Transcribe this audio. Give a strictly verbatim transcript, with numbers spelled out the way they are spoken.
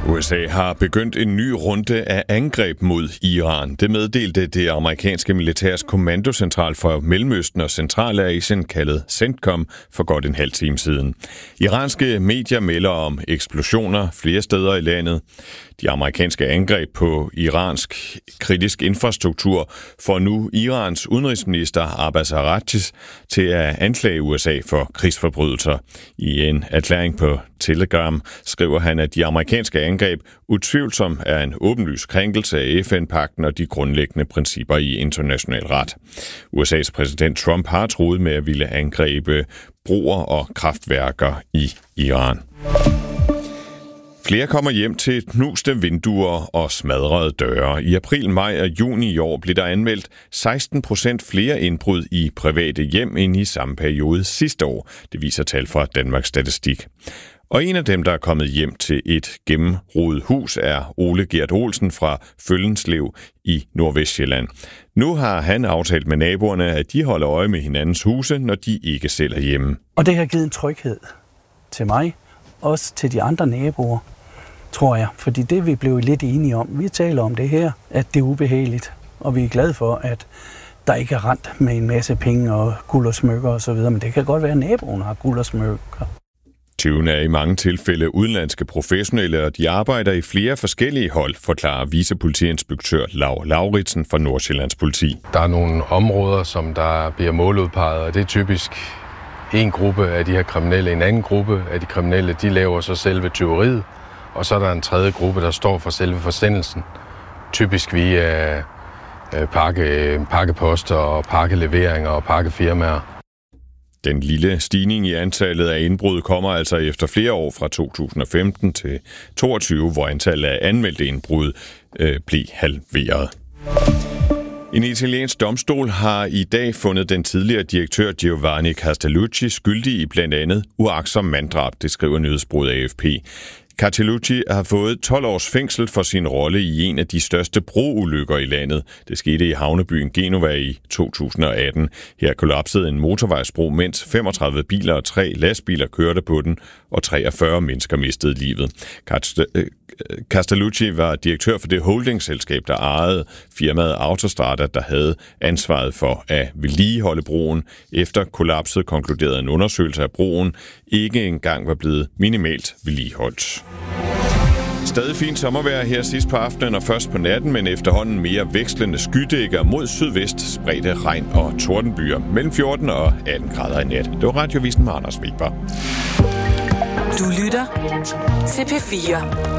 U S A har begyndt en ny runde af angreb mod Iran. Det meddelte det amerikanske militærs kommandocentral for Mellemøsten og Centralasien, kaldet CENTCOM, for godt en halv time siden. Iranske medier melder om eksplosioner flere steder i landet. De amerikanske angreb på iransk kritisk infrastruktur får nu Irans udenrigsminister Abbas Araghchi til at anklage U S A for krigsforbrydelser. I en erklæring på Telegram skriver han, at de amerikanske angreb utvivlsomt er en åbenlys krænkelse af F N-pagten og de grundlæggende principper i international ret. U S A's præsident Trump har truet med at ville angribe broer og kraftværker i Iran. Flere kommer hjem til knuste vinduer og smadrede døre. I april, maj og juni i år blev der anmeldt seksten procent flere indbrud i private hjem end i samme periode sidste år. Det viser tal fra Danmarks Statistik. Og en af dem, der er kommet hjem til et gennemrodet hus, er Ole Gert Olsen fra Følgenslev i Nordvestjylland. Nu har han aftalt med naboerne, at de holder øje med hinandens huse, når de ikke selv er hjemme. Og det har givet en tryghed til mig, også til de andre naboer, tror jeg. Fordi det vi blev lidt enige om, vi taler om det her, at det er ubehageligt. Og vi er glade for, at der ikke er rent med en masse penge og guld og smykker osv. Men det kan godt være, at naboen har guld og smykker. Tyvene er i mange tilfælde udenlandske professionelle, og de arbejder i flere forskellige hold, forklarer vicepolitiinspektør Laura Lauritsen fra Nordsjællands Politi. Der er nogle områder, som der bliver måludpeget, og det er typisk en gruppe af de her kriminelle. En anden gruppe af de kriminelle, de laver så selve tyveriet, og så er der en tredje gruppe, der står for selve forsendelsen. Typisk via pakke, pakkeposter og pakkeleveringer og pakkefirmaer. Den lille stigning i antallet af indbrud kommer altså efter flere år fra to tusind og femten til toogtyve, hvor antallet af anmeldte indbrud øh, blev halveret. En italiensk domstol har i dag fundet den tidligere direktør Giovanni Castellucci skyldig i blandt andet uagtsom manddrab, det skriver nyhedsbureauet A F P. Castellucci har fået tolv års fængsel for sin rolle i en af de største broulykker i landet. Det skete i havnebyen Genova i to tusind og atten. Her kollapsede en motorvejsbro, mens femogtredive biler og tre lastbiler kørte på den, og treogfyrre mennesker mistede livet. Castellucci var direktør for det holdingselskab, der ejede firmaet Autostrada, der havde ansvaret for at vedligeholde broen. Efter kollapset konkluderede en undersøgelse af broen ikke engang var blevet minimalt vedligeholdt. Stadig fint sommervejr her sidst på aftenen og først på natten, men efterhånden mere vekslende skydækker mod sydvest, spredte regn og tordenbyer mellem fjorten og atten grader i nat. Det var Radiovisen med Anders Weber. Du lytter til P fire.